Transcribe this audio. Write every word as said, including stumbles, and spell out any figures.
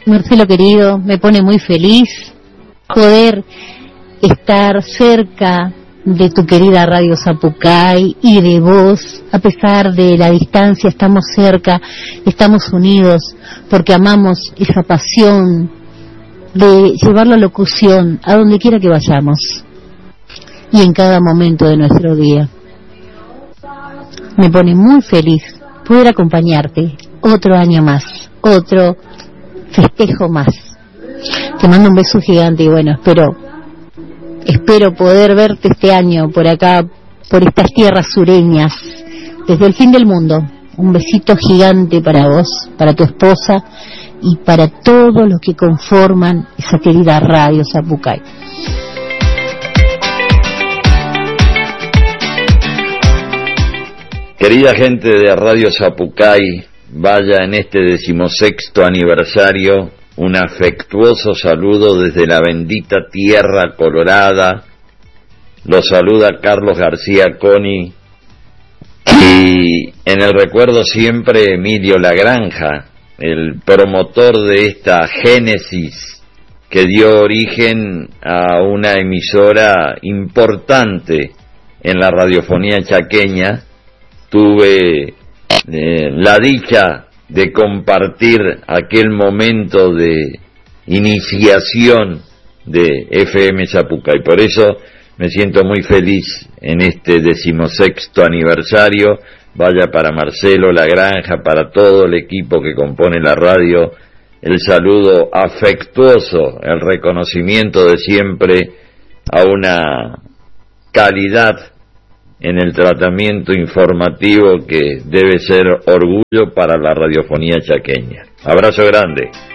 Marcelo querido, me pone muy feliz poder estar cerca de tu querida Radio Zapucay y de vos. A pesar de la distancia, estamos cerca, estamos unidos, porque amamos esa pasión de llevar la locución a donde quiera que vayamos y en cada momento de nuestro día. Me pone muy feliz poder acompañarte otro año más, otro festejo más. Te mando un beso gigante y bueno, espero espero poder verte este año por acá, por estas tierras sureñas, desde el fin del mundo. Un besito gigante para vos, para tu esposa y para todos los que conforman esa querida Radio Zapucay. Querida gente de Radio Zapucay, vaya en este decimosexto aniversario un afectuoso saludo desde la bendita tierra colorada. Los saluda Carlos García Coni y en el recuerdo siempre Emilio Lagranja, el promotor de esta génesis que dio origen a una emisora importante en la radiofonía chaqueña. Tuve eh, la dicha de compartir aquel momento de iniciación de F M Zapucay. Por eso me siento muy feliz en este decimosexto aniversario. Vaya para Marcelo Lagranja, para todo el equipo que compone la radio, el saludo afectuoso, el reconocimiento de siempre a una calidad en el tratamiento informativo que debe ser orgullo para la radiofonía chaqueña. Abrazo grande.